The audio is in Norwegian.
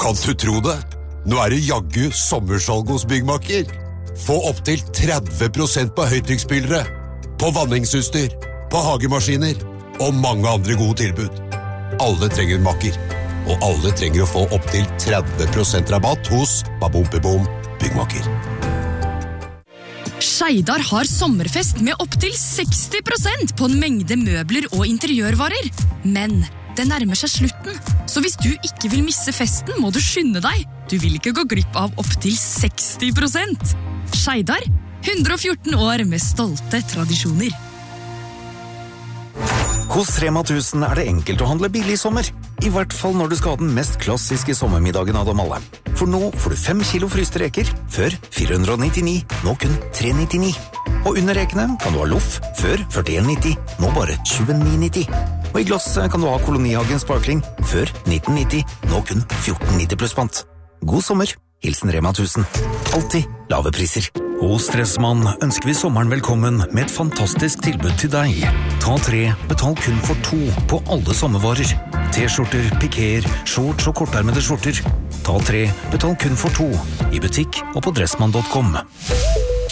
Kan du tro det? Nå det jaggu sommersalg hos Byggmakker. Få opp til 30% på høytrykksspillere, på vanningsutstyr, på hagemaskiner og mange andre gode tilbud. Alle trenger en makker, og alle trenger å få opp til 30% rabatt hos Baboom Byggmakker. Skeidar har sommerfest med opp til 60% på en mengde møbler og interiørvarer. Men det nærmer seg slutten, så hvis du ikke vil misse festen, må du skynde deg. Du vil ikke gå glipp av opp til 60%. Skeidar, 114 år med stolte tradisjoner. Hos Rema 1000 det enkelt å handle billig i sommer. I hvert fall når du skal ha den mest klassiske sommermiddagen av dem alle. For nå får du 5 kilo fryste reker, før 499, nå kun 399. Og under rekene kan du ha loff, før 41,90, nå bare 29,90. Og i glass kan du ha Kolonihagen Sparkling, før 1990, nå kun 14,90 pluss pant. God sommer, hilsen Rema 1000. Alltid lave priser. Hos Dressmann ønsker vi sommeren velkommen med et fantastisk tilbud til deg. Ta 3, betal kun for 2 på alle sommervarer. T-skjorter, pikéer, shorts og kortarmede skjorter. Ta 3, betal kun for 2 i butikk og på dressmann.com.